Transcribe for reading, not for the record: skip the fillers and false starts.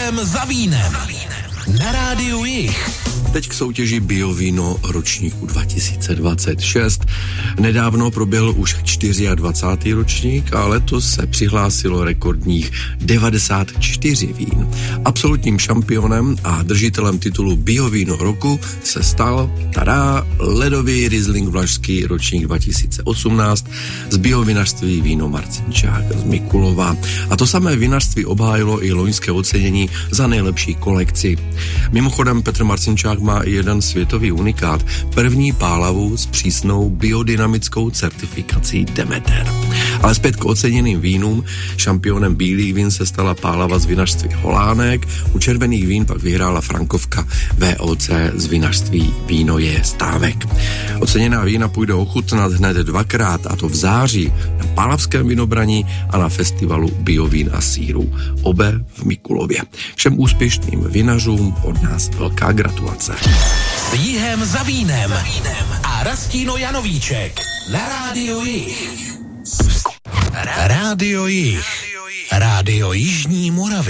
Jihem za vínem. Na rádiu Jih. Teď k soutěži Biovíno ročníku 2026. Nedávno proběhl už 24. ročník a letos se přihlásilo rekordních 94 vín. Absolutním šampionem a držitelem titulu Biovíno roku se stal ledový Riesling Vlašský ročník 2018 z biovinařství Víno Marcinčák z Mikulova. A to samé vinařství obhájilo i loňské ocenění za nejlepší kolekci. Mimochodem Petr Marcinčák má i jeden světový unikát, první pálavu s přísnou biodynamickou certifikací Demeter. Ale zpět k oceněným vínům. Šampionem bílých vín se stala pálava z vinařství Holánek, u červených vín pak vyhrála frankovka VOC z vinařství Víno je Stávek. Oceněná vína půjde ochutnat hned dvakrát, a to v září na Pálavském vinobraní a na festivalu biovín a sýrů, obě v Mikulově. Všem úspěšným vinařům od nás velká gratulace. S Jihem za vínem a Rastíno Janovíček na rádiu Jih. Rádio Jih. Rádio Jižní Moravy.